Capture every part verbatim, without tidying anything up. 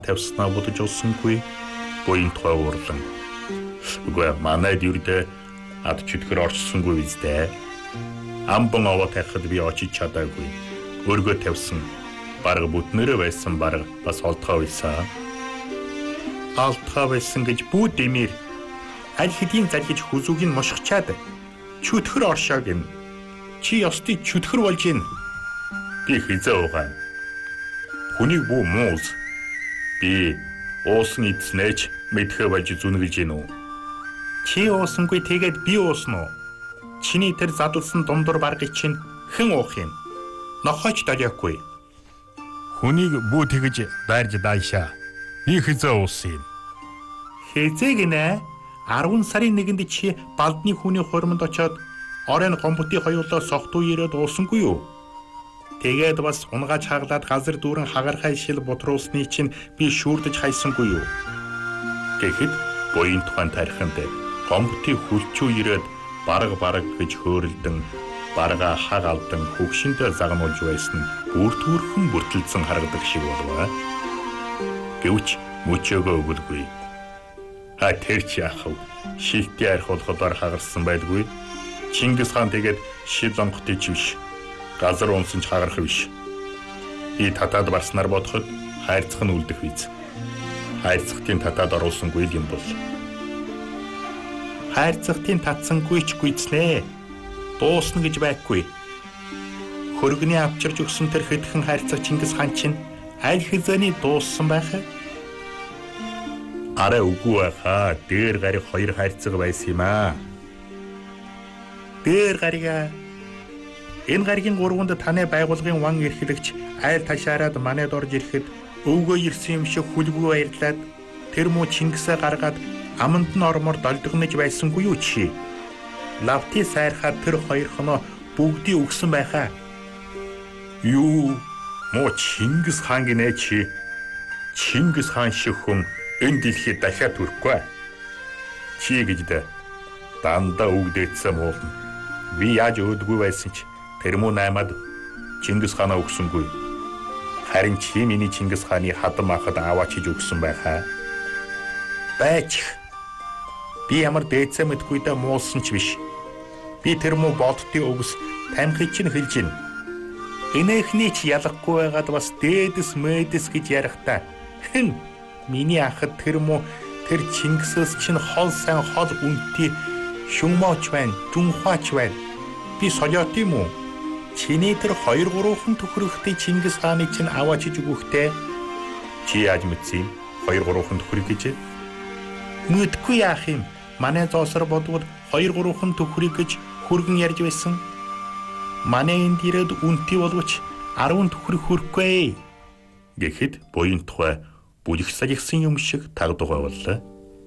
тавьснаа бодож олсонгүй буян тухай уурлан. Үгүй манайд юрдэ ад чөтгөр орчсонгүй биздэ. Амбон аваа тахад би очиж чадаагүй. Өргөө тавьсан бараг бүтнээрээ байсан бараг бас олдгоо байсан. Алдгаа байсан гэж бүү дэмэр аль хэдийн залгиж хүзүүг нь мошгочаад чөтгөр оршоо гин. Чи ёстой чөтгөр болж гин. Би хизээ угаан. Хүнийг бүү мууз. Би уусан эдснээч мэдхэ болж зүнгэлж гин үү? Чи уусангүй тэгээд би уусна уу? Чиний тэр задлсан дундуур баргыг чинь хэн уух юм? Нохойч далиагүй. Хүнийг бүү тэгж дайрж даашаа. Би хизээ уусан юм. Хизээ гинэ? арван сарын нэгэнд чи балдны хүний хуримд очоод оройн гомботи хоёулаа сохтуу ирээд уусангүй юу? Тэгээд бас унгааж хаглаад газар дүүрэн хагархай шил бутруулсны чинь би шүүрдэж хайсангүй юу? Тэгэхэд буян тухайн тариханд гомботи хүлчүү ирээд бараг бараг гэж хөөрөлдөн барага хаг алдан хөгшөндөө загнуулж байсан бүр төрхөн бүртэлсэн харагдаг шиг болов. Гэвч мөчөөгөө өгөлгүй. Ха тэр чи яахав? Шилтий арх болгохоор хагарсан байдгүй. Чингис хаан тэгээд шил онготой ч биш. Газар унсан ч хагарах биш. Би татаад барснаар бодоход хайрцаг нь үлдэх биз. Хайрцагтын татаад оруулсангүй юм бол. Хайрцагтын татсангүй ч гүйцнэ. Дуусна гэж байхгүй. Хөргөний авчирч өгсөн тэр хэдхэн хайрцаг Чингис хаан чинь аль хэзээний дууссан байхаа? Арай үгүй байхаа. Дээр гариг хоёр хайрцаг байсан юм аа. Дээр гарига энэ гаригийн гурванд таны байгууллагын ван эрхлэгч айл ташаарад манайд орж ирэхэд өвгөө ирсэн юм шиг хүлгүй баярлаад тэр муу Чингисээ гаргаад аманд нь ормоор долдгонож байсангүй юу чи? Лавти сайрхаад тэр хоёр хоноо бүгдийг өгсөн байхаа. Юу муу Чингис хаан гинэ чи? Чингис хаан шиг хүн энэ дэлхийд дахиад төрөхгүй. Чи гэждэ дандаа өгдөөцсөн муулна. Би яаж өөдгүй байсан ч тэр муу наймад Чингис хаанаа өгсөнгүй. Харин чи миний Чингис хааны хадам ахад аваачиж өгсөн байхаа. Бач. Би ямар дээдсэ мэдгүйдээ муулсан ч биш. Би тэр муу бодтын өгс тамхиг чинь хэлж гин. Энэхний ч ялахгүй байгаад бас дээдэс мэдэс гэж ярихтаа. Хэн миний ахад тэр муу тэр Чингисээс чинь хол сайн хол үнэтэй шүмооч байна, дүнхаач байна. Би солиот юм уу? Чиний тэр хоёр гурван төхрөгтэй Чингис хааныг чинь аваачиж өгөхтэй. Чи яаж мэдсэн? Хоёр гурван төхрөг гэж? Мэдгүй яах юм? Манай зоосор бодвол хоёр гурван төхрөг гэж хөргөн ярьж байсан. Манай энд ирээд үнэтэй боловч арван төхрөг хөрөхгүй. Гэхэд буян тухай бүлэх салхисан юм шиг тагдугай боллоо.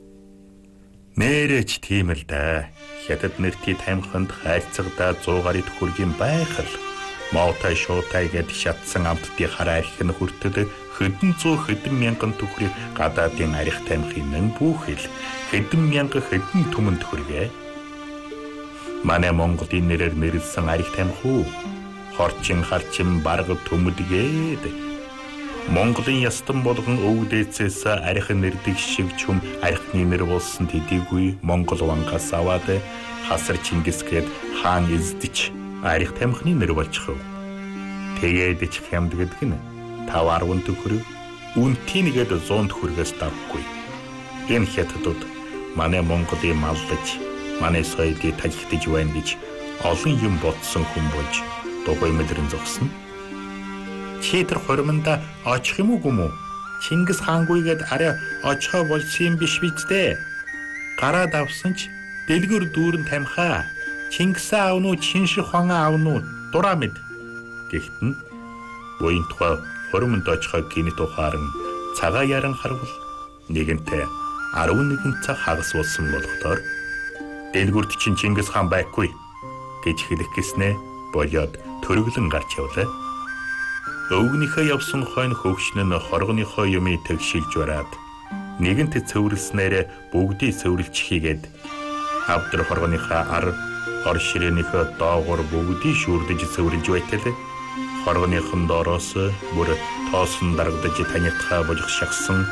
Нэрэж тийм л да. Хятад нэртий тамхинд хайрцагдаа сто гаруй төхөргийн байхал Моотай шуутай гэд шатсан амттын хараа арх нь хүртэд хэдэн зуун хэдэн мянган төхрийг гадаадын арх тамхин нь бүхэл хэдэн мянган хэдэн түмэн төхөргээ. Манай Монголын нэрээр нэрлсэн арх тамхи хорчин харчин барга төмөдгээд Монголын ястан болгон өвдөөцөөс арх нэрдэг шиг чүм архны нэр болсон тэдийгүй Монгол вангаас аваад хасар Чингис гээд хаан эздэж арх тамхины нэр болчихов. Тэгээд ч хямд гэдэг нь тав арван төхрөг үнэтэй нэгэд зуун төхрөгөөс давгүй. Энэ хятадууд манай Монголын маллаж манай соёлыг талхитаж байна гэж олон юм бодсон хүн болж дугуй мэдрэн зогсно. Чи тэр хуримда очих юм уу гүм үү? Чингис хаангүйгээд арай очихоо болсон юм биш биздэ. Гараад авсан ч дэлгүр дүүрэн тамхаа. Чингисээ аавнуу Чинших хаанаа аавнуу дураа мэд. Гэхдээ буян тухай хуримд очихоо гинт ухааран цагаа яран харвал нэгэнтээ арван нэгэн цаг хагас болсон болохоор дэлгүрт чинь Чингис хаан байхгүй гэж хэлэх гэснээ болоод төрөглөн гарч явлаа. Өвгнийхөө явсан хойно хөвгшнө нь хоргоныхоо юмыг тэгшилж бараад нэгэнт цэвэрлснээр бүгдийг цэвэрлж хийгээд авдар хоргоныхаа ар ор ширээнийхөө доогоор бүгдийг шүүрдэж цэвэрлж байтал хоргоныхон доороос бүр тоосон дарагдаж танитхаа божих шахсан